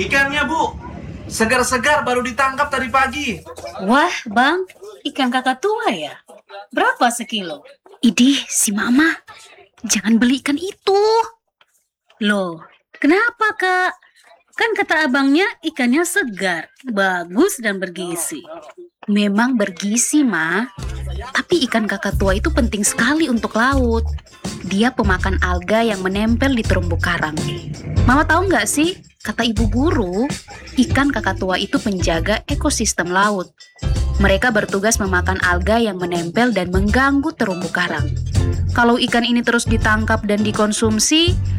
Ikannya, Bu. Segar-segar baru ditangkap tadi pagi. Wah, Bang, ikan kakak tua ya? Berapa sekilo? Idih, si Mama, jangan beli ikan itu. Loh, kenapa, Kak? Kan kata abangnya ikannya segar, bagus dan bergizi. Memang bergizi, Ma. Tapi ikan kakak tua itu penting sekali untuk laut. Dia pemakan alga yang menempel di terumbu karang. Mama tahu nggak sih, kata ibu guru, ikan kakak tua itu penjaga ekosistem laut. Mereka bertugas memakan alga yang menempel dan mengganggu terumbu karang. Kalau ikan ini terus ditangkap dan dikonsumsi,